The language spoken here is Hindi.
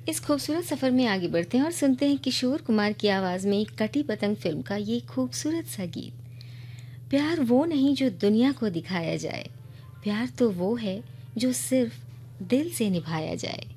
इस खूबसूरत सफर में आगे बढ़ते हैं और सुनते हैं किशोर कुमार की आवाज में कटी पतंग फिल्म का ये खूबसूरत सा गीत। प्यार वो नहीं जो दुनिया को दिखाया जाए, प्यार तो वो है जो सिर्फ दिल से निभाया जाए।